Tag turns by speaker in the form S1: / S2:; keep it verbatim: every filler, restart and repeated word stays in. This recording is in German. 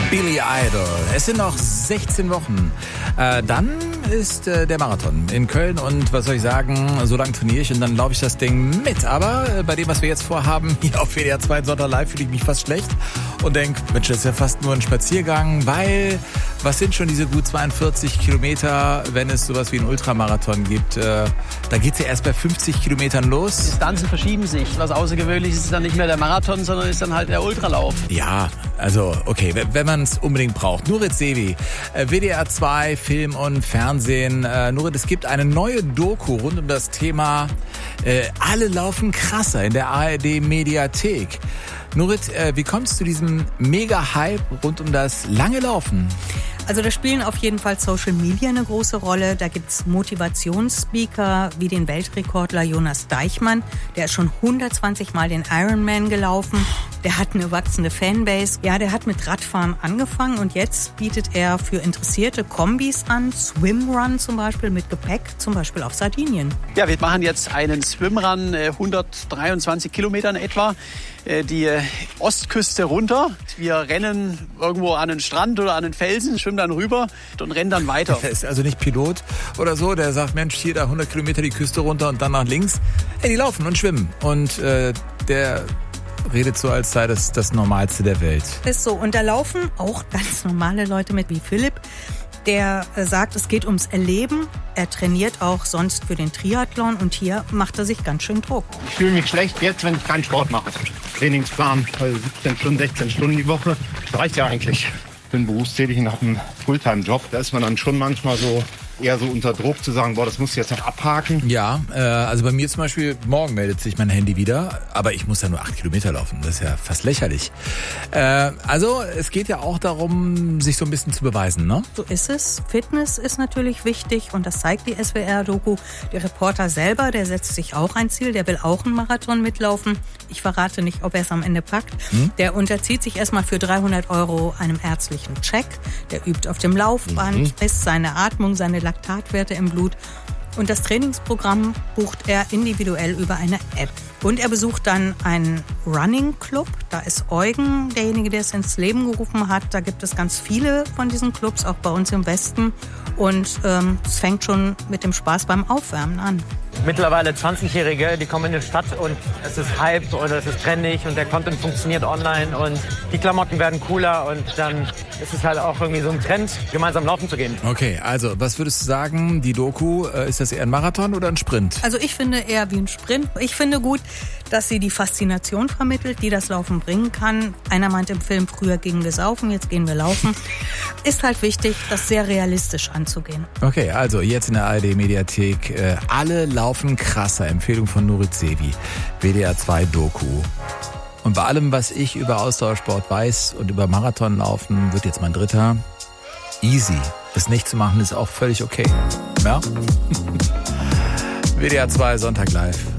S1: Billy Idol. Es sind noch sechzehn Wochen. Äh, dann ist äh, der Marathon in Köln und was soll ich sagen, so lange trainiere ich und dann laufe ich das Ding mit. Aber äh, bei dem, was wir jetzt vorhaben, hier auf W D R zwei Sonntag live, fühle ich mich fast schlecht und denke, Mensch, das ist ja fast nur ein Spaziergang, weil was sind schon diese gut zweiundvierzig Kilometer, wenn es sowas wie einen Ultramarathon gibt? Äh, da geht es ja erst bei fünfzig Kilometern los.
S2: Die Distanzen verschieben sich. Was Außergewöhnliches ist dann nicht mehr der Marathon, sondern ist dann halt der Ultralauf.
S1: Ja, also okay, wenn man es unbedingt braucht. Nurit Sevi, W D R zwei, Film und Fernsehen. Äh, Nurit, es gibt eine neue Doku rund um das Thema äh, Alle laufen krasser in der A R D-Mediathek. Nurit, äh, wie kommst du zu diesem Mega-Hype rund um das lange Laufen?
S3: Also da spielen auf jeden Fall Social Media eine große Rolle. Da gibt's Motivationsspeaker wie den Weltrekordler Jonas Deichmann. Der ist schon hundertzwanzig Mal den Ironman gelaufen. Der hat eine wachsende Fanbase. Ja, der hat mit Radfahren angefangen und jetzt bietet er für Interessierte Kombis an. Swimrun zum Beispiel mit Gepäck, zum Beispiel auf Sardinien.
S2: Ja, wir machen jetzt einen Swimrun, hundertdreiundzwanzig Kilometern etwa, die Ostküste runter. Wir rennen irgendwo an den Strand oder an den Felsen, schwimmen dann rüber und rennen dann weiter.
S1: Der ist also nicht Pilot oder so, der sagt, Mensch, hier da hundert Kilometer die Küste runter und dann nach links. Hey, die laufen und schwimmen und äh, der redet so, als sei das das Normalste der Welt.
S3: Ist so. Und da laufen auch ganz normale Leute mit wie Philipp. Der sagt, es geht ums Erleben. Er trainiert auch sonst für den Triathlon und hier macht er sich ganz schön Druck.
S4: Ich fühle mich schlecht jetzt, wenn ich keinen Sport mache. Trainingsplan, siebzehn Stunden, sechzehn Stunden die Woche. Das reicht ja eigentlich. Ich bin berufstätig und habe einen Fulltime-Job. Da ist man dann schon manchmal so eher so unter Druck zu sagen, boah, das musst du jetzt noch abhaken.
S1: Ja, äh, also bei mir zum Beispiel, morgen meldet sich mein Handy wieder, aber ich muss ja nur acht Kilometer laufen. Das ist ja fast lächerlich. Äh, also es geht ja auch darum, sich so ein bisschen zu beweisen, ne?
S3: So ist es. Fitness ist natürlich wichtig und das zeigt die S W R-Doku. Der Reporter selber, der setzt sich auch ein Ziel, der will auch einen Marathon mitlaufen. Ich verrate nicht, ob er es am Ende packt. Hm? Der unterzieht sich erstmal für dreihundert Euro einem ärztlichen Check. Der übt auf dem Laufband, mhm. misst seine Atmung, seine Laktatwerte im Blut. Und das Trainingsprogramm bucht er individuell über eine App. Und er besucht dann einen Running Club. Da ist Eugen derjenige, der es ins Leben gerufen hat. Da gibt es ganz viele von diesen Clubs, auch bei uns im Westen. Und ähm, es fängt schon mit dem Spaß beim Aufwärmen an.
S5: Mittlerweile zwanzigjährige, die kommen in die Stadt und es ist Hype oder es ist trendig und der Content funktioniert online und die Klamotten werden cooler und dann ist es halt auch irgendwie so ein Trend, gemeinsam laufen zu gehen.
S1: Okay, also was würdest du sagen, die Doku, äh, ist das eher ein Marathon oder ein Sprint?
S3: Also ich finde eher wie ein Sprint. Ich finde gut, dass sie die Faszination vermittelt, die das Laufen bringen kann. Einer meint im Film, früher gingen wir saufen, jetzt gehen wir laufen. Ist halt wichtig, das sehr realistisch anzugehen.
S1: Okay, also jetzt in der A R D-Mediathek, äh, alle laufen krasser. Empfehlung von Nurit Sevi, W D R zwei Doku. Und bei allem, was ich über Ausdauersport weiß und über Marathonlaufen, wird jetzt mein dritter. Easy. Das nicht zu machen ist auch völlig okay. Ja? W D R zwei Sonntag live.